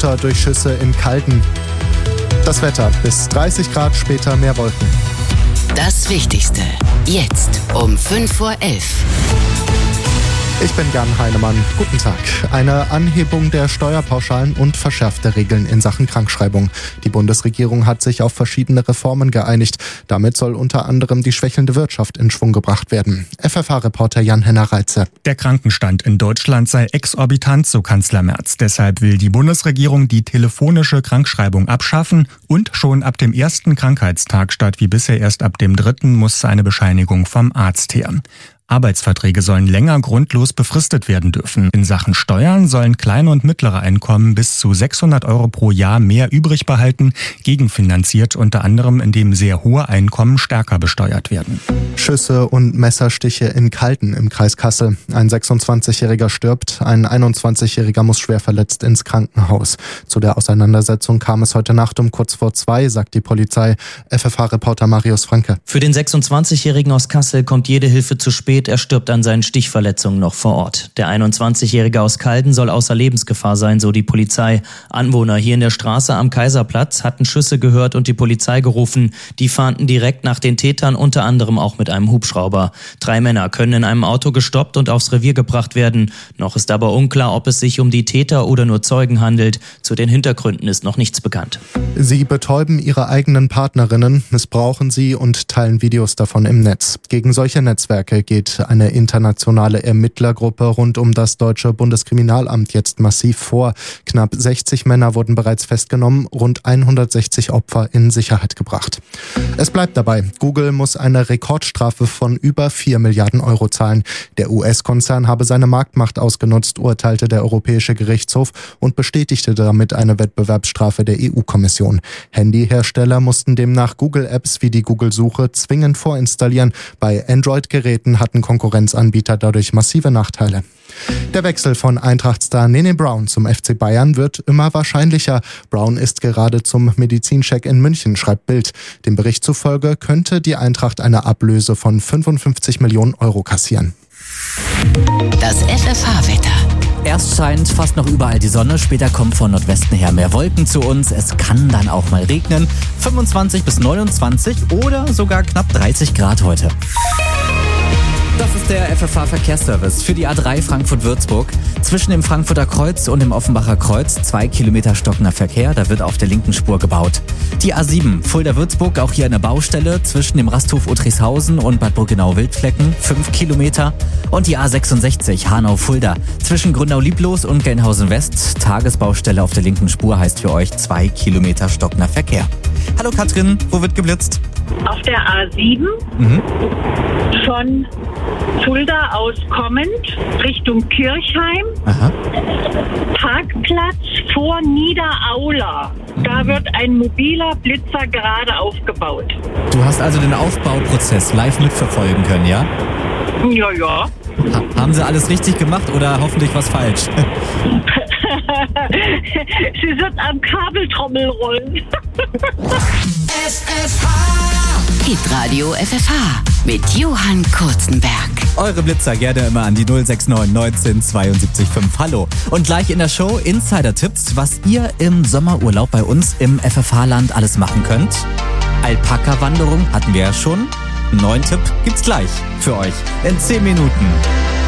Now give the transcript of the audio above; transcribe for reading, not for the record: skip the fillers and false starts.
Mutter durch Schüsse in Calden. Das Wetter, bis 30 Grad, später mehr Wolken. Das Wichtigste, jetzt um 5:11 Uhr. Ich bin Jan Heinemann. Guten Tag. Eine Anhebung der Steuerpauschalen und verschärfte Regeln in Sachen Krankschreibung. Die Bundesregierung hat sich auf verschiedene Reformen geeinigt. Damit soll unter anderem die schwächelnde Wirtschaft in Schwung gebracht werden. FFH-Reporter Jan-Henner Reitze. Der Krankenstand in Deutschland sei exorbitant, so Kanzler Merz. Deshalb will die Bundesregierung die telefonische Krankschreibung abschaffen und schon ab dem ersten Krankheitstag statt wie bisher erst ab dem 3. muss eine Bescheinigung vom Arzt her. Arbeitsverträge sollen länger grundlos befristet werden dürfen. In Sachen Steuern sollen kleine und mittlere Einkommen bis zu 600 € pro Jahr mehr übrig behalten, gegenfinanziert unter anderem, indem sehr hohe Einkommen stärker besteuert werden. Schüsse und Messerstiche in Calden im Kreis Kassel. Ein 26-Jähriger stirbt, ein 21-Jähriger muss schwer verletzt ins Krankenhaus. Zu der Auseinandersetzung kam es heute Nacht um kurz vor 2, sagt die Polizei. FFH-Reporter Marius Franke. Für den 26-Jährigen aus Kassel kommt jede Hilfe zu spät. Er stirbt an seinen Stichverletzungen noch vor Ort. Der 21-Jährige aus Calden soll außer Lebensgefahr sein, so die Polizei. Anwohner hier in der Straße am Kaiserplatz hatten Schüsse gehört und die Polizei gerufen. Die fahnden direkt nach den Tätern, unter anderem auch mit einem Hubschrauber. 3 Männer können in einem Auto gestoppt und aufs Revier gebracht werden. Noch ist aber unklar, ob es sich um die Täter oder nur Zeugen handelt. Zu den Hintergründen ist noch nichts bekannt. Sie betäuben ihre eigenen Partnerinnen, missbrauchen sie und teilen Videos davon im Netz. Gegen solche Netzwerke geht eine internationale Ermittlergruppe rund um das deutsche Bundeskriminalamt jetzt massiv vor. Knapp 60 Männer wurden bereits festgenommen, rund 160 Opfer in Sicherheit gebracht. Es bleibt dabei, Google muss eine Rekordstrafe von über 4 Milliarden € zahlen. Der US-Konzern habe seine Marktmacht ausgenutzt, urteilte der Europäische Gerichtshof und bestätigte damit eine Wettbewerbsstrafe der EU-Kommission. Handyhersteller mussten demnach Google-Apps wie die Google-Suche zwingend vorinstallieren. Bei Android-Geräten hatten Konkurrenzanbieter dadurch massive Nachteile. Der Wechsel von Eintracht-Star Nene Brown zum FC Bayern wird immer wahrscheinlicher. Brown ist gerade zum Medizincheck in München, schreibt Bild. Dem Bericht zufolge könnte die Eintracht eine Ablöse von 55 Millionen € kassieren. Das FFH-Wetter. Erst scheint fast noch überall die Sonne, später kommt von Nordwesten her mehr Wolken zu uns. Es kann dann auch mal regnen. 25 bis 29 oder sogar knapp 30 Grad heute. Das ist der FFH-Verkehrsservice für die A3 Frankfurt-Würzburg. Zwischen dem Frankfurter Kreuz und dem Offenbacher Kreuz 2 Kilometer stockender Verkehr, da wird auf der linken Spur gebaut. Die A7 Fulda-Würzburg, auch hier eine Baustelle zwischen dem Rasthof Uttrichshausen und Bad Burgenau-Wildflecken, 5 Kilometer. Und die A66 Hanau-Fulda zwischen Grünau-Lieblos und Gelnhausen-West, Tagesbaustelle auf der linken Spur, heißt für euch 2 Kilometer stockender Verkehr. Hallo Katrin, wo wird geblitzt? Auf der A7 von Fulda aus kommend Richtung Kirchheim. Aha. Parkplatz vor Niederaula. Da wird ein mobiler Blitzer gerade aufgebaut. Du hast also den Aufbauprozess live mitverfolgen können, ja? Ja. Haben sie alles richtig gemacht oder hoffentlich was falsch? Sie wird am Kabeltrommel rollen. Hitradio FFH mit Johann Kurzenberg. Eure Blitzer gerne immer an die 069 19 72 5. Hallo. Und gleich in der Show Insider-Tipps, was ihr im Sommerurlaub bei uns im FFH-Land alles machen könnt. Alpaka-Wanderung hatten wir ja schon. Einen neuen Tipp gibt's gleich für euch in 10 Minuten.